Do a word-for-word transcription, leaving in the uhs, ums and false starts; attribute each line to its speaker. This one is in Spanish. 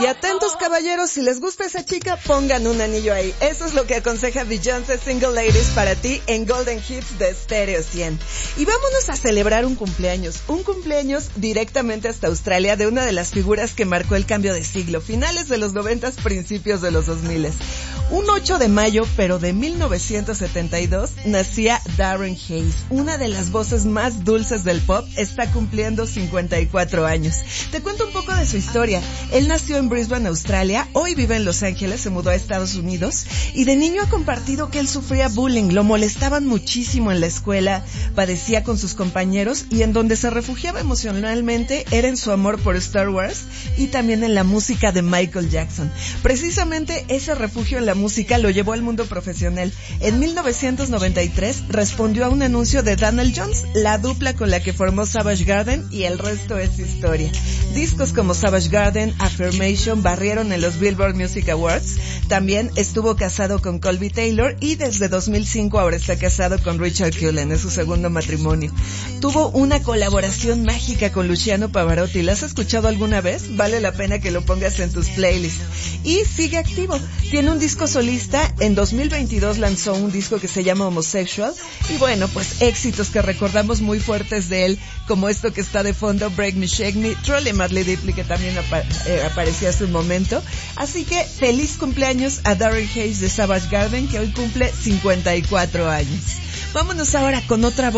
Speaker 1: Y atentos caballeros, si les gusta esa chica, pongan un anillo ahí. Eso es lo que aconseja Beyoncé Single Ladies para ti en Golden Hits de Stereo cien. Y vámonos a celebrar un cumpleaños, un cumpleaños directamente hasta Australia de una de las figuras que marcó el cambio de siglo, finales de los noventas, principios de los dos miles. Un ocho de mayo, pero de mil novecientos setenta y dos, nacía Darren Hayes, una de las voces más dulces del pop. Está cumpliendo cincuenta y cuatro años. Te cuento un poco de su historia. Él nació en Brisbane, Australia, hoy vive en Los Ángeles, se mudó a Estados Unidos, y de niño ha compartido que él sufría bullying, lo molestaban muchísimo en la escuela, padecía con sus compañeros, y en donde se refugiaba emocionalmente era en su amor por Star Wars y también en la música de Michael Jackson. Precisamente ese refugio en la música lo llevó al mundo profesional. En mil novecientos noventa y tres respondió a un anuncio de Daniel Jones, la dupla con la que formó Savage Garden, y el resto es historia. Discos como Savage Garden, Affirmation barrieron en los Billboard Music Awards. También estuvo casado con Colby Taylor y desde dos mil cinco ahora está casado con Richard Cullen, es su segundo matrimonio. Tuvo una colaboración mágica con Luciano Pavarotti. ¿La has escuchado alguna vez? Vale la pena que lo pongas en tus playlists. Y sigue activo. Tiene un disco solista. En dos mil veintidós lanzó un disco que se llama Homosexual. Y bueno, pues éxitos que recordamos muy fuertes de él, como esto que está de fondo, Break Me, Shake Me, Trolley Madly Deeply, que también apa- eh, aparecía hace un momento. Así que feliz cumpleaños a Darren Hayes de Savage Garden, que hoy cumple cincuenta y cuatro años. Vámonos ahora con otra voz